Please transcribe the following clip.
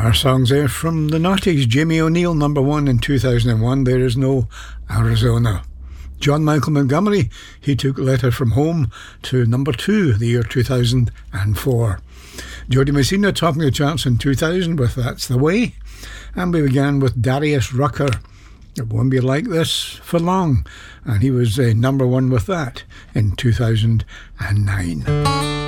Our songs there from the Naughties. Jamie O'Neill, number 1 in 2001, There Is No Arizona. John Michael Montgomery, he took Letter From Home to number 2, the year 2004. Jody Messina topping the charts in 2000 with That's the Way. And we began with Darius Rucker. It won't be like this for long. And he was number 1 with that in 2009.